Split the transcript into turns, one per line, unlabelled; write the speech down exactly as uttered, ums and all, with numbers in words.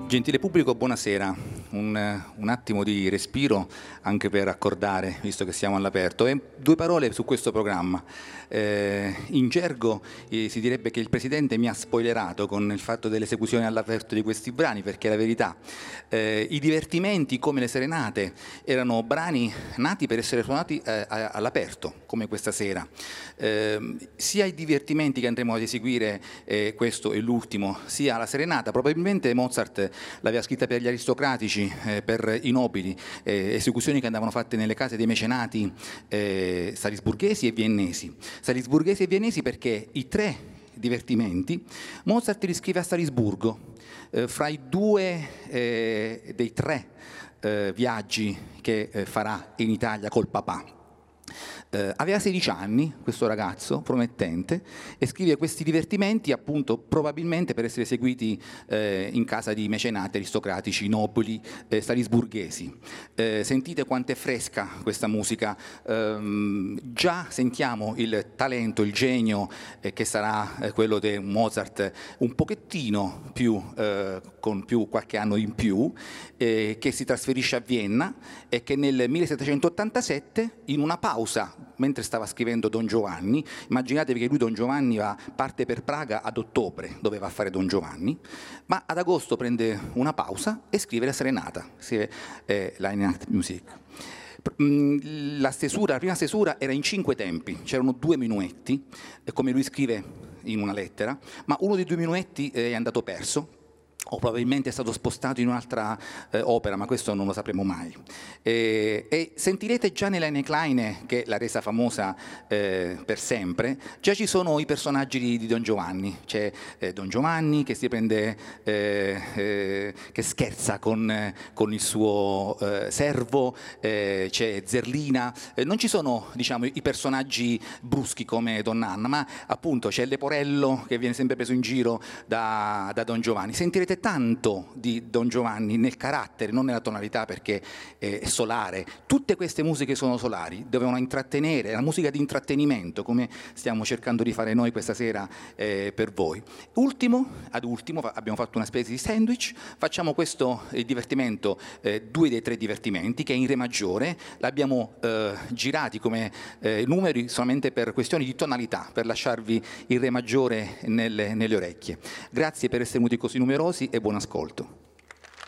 Gentile pubblico, buonasera. Un, un attimo di respiro anche per accordare, visto che siamo all'aperto. E due parole su questo programma. Eh, in gergo eh, si direbbe che il Presidente mi ha spoilerato con il fatto dell'esecuzione all'aperto di questi brani, perché è la verità. Eh, I divertimenti, come le serenate, erano brani nati per essere suonati eh, all'aperto, come questa sera. Eh, sia i divertimenti che andremo ad eseguire, eh, questo è l'ultimo, sia la serenata, probabilmente Mozart l'aveva scritta per gli aristocratici, eh, per i nobili, eh, esecuzioni che andavano fatte nelle case dei mecenati eh, salisburghesi e viennesi. Salisburghesi e viennesi perché i tre divertimenti Mozart li scrive a Salisburgo, eh, fra i due eh, dei tre eh, viaggi che eh, farà in Italia col papà. Eh, aveva sedici anni questo ragazzo promettente e scrive questi divertimenti appunto probabilmente per essere eseguiti eh, in casa di mecenati aristocratici, nobili, eh, salisburghesi. Eh, sentite quanto è fresca questa musica, eh, già sentiamo il talento, il genio eh, che sarà eh, quello di Mozart un pochettino più, eh, con più qualche anno in più, eh, che si trasferisce a Vienna e che nel millesettecentottantasette in una pausa mentre stava scrivendo Don Giovanni, immaginatevi che lui Don Giovanni va, parte per Praga ad ottobre, dove va a fare Don Giovanni, ma ad agosto prende una pausa e scrive la serenata, scrive eh, Line Act Music. La stesura, la prima stesura era in cinque tempi, c'erano due minuetti, come lui scrive in una lettera, ma uno dei due minuetti è andato perso, o probabilmente è stato spostato in un'altra eh, opera, ma questo non lo sapremo mai. E, e sentirete già nella Necline, che l'ha resa famosa eh, per sempre, già ci sono i personaggi di, di Don Giovanni. C'è eh, Don Giovanni che si prende, eh, eh, che scherza con, eh, con il suo eh, servo, eh, c'è Zerlina, eh, non ci sono diciamo, i personaggi bruschi come Donna Anna, ma appunto c'è Leporello che viene sempre preso in giro da, da Don Giovanni. Sentirete tanto di Don Giovanni nel carattere, non nella tonalità perché è solare. Tutte queste musiche sono solari, dovevano intrattenere, è la musica di intrattenimento come stiamo cercando di fare noi questa sera eh, per voi. Ultimo, ad ultimo, abbiamo fatto una specie di sandwich, facciamo questo eh, divertimento, eh, due dei tre divertimenti che è in re maggiore, l'abbiamo eh, girati come eh, numeri solamente per questioni di tonalità, per lasciarvi il re maggiore nelle, nelle orecchie. Grazie per essere venuti così numerosi e buon ascolto.